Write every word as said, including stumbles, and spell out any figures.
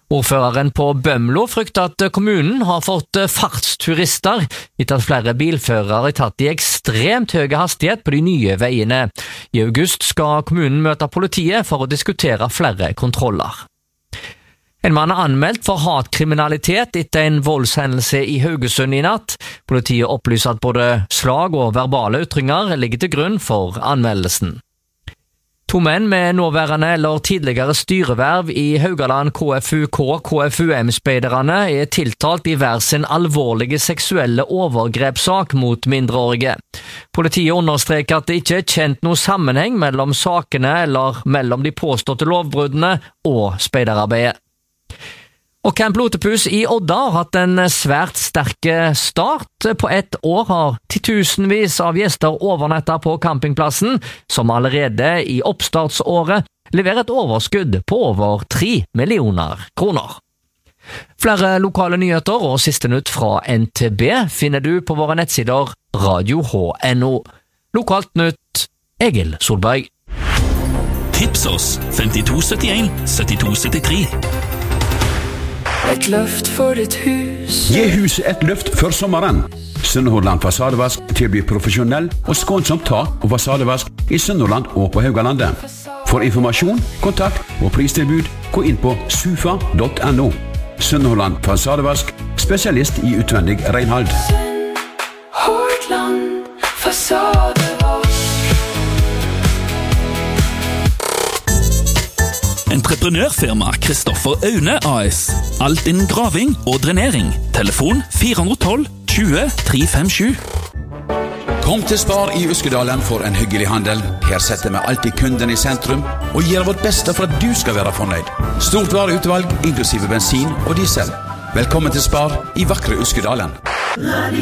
Ordføreren på Bømlo frykter at kommunen har fått fartsturister etter at flere bilførere har tatt i ekstremt høy hastighet på de nye veiene. I august skal kommunen møte politiet for å diskutere flere kontroller. En mann er anmeldt for hatkriminalitet etter en voldshendelse i Haugesund i natt. Politiet opplyser at både slag og verbale ytringer ligger til grunn for anmeldelsen. To menn med nåværende eller tidligere styreverv i Haugaland K F U K K F U M-speiderne er tiltalt i hver sin alvorlige seksuelle overgrepssak mot mindreårige. Politiet understreker at det ikke er kjent noe sammenheng mellom sakene eller mellom de påståtte lovbruddene og speiderarbeidet. Og Camp Lotepus i Odda har hatt en svært sterk start. På ett år har titusenvis av gjester overnettet på campingplassen, som allerede i oppstartsåret leverer et overskudd på over tre millioner kroner. Flere lokale nyheter og siste nytt fra N T B finner du på våre nettsider radio h punktum n o. Lokalt nytt, Egil Solberg. Tips oss femtito syttien syttito syttitre. Et løft for ditt hus. Gi huset et løft før sommeren. Sunnhordland Fasadevask tilbyr profesjonell og skånsomt tak og fasadevask i Sunnhordland og på Haugalandet. For informasjon, kontakt og pristilbud, gå inn på sufa punktum n o. Sunnhordland Fasadevask, spesialist i utvendig renhold. Sunnhordland Fasadevask. Entreprenørfirma Kristoffer Aune A S. Alt innen graving og drenering. Telefon fire ett to tjue tre fem sju. Kom til Spar i Uskedalen for en hyggelig handel. Her setter vi alltid kunden i sentrum og gjør vårt beste for at du skal være fornøyd. Stort vareutvalg, inklusive bensin og diesel. Velkommen til Spar i vakre Uskedalen.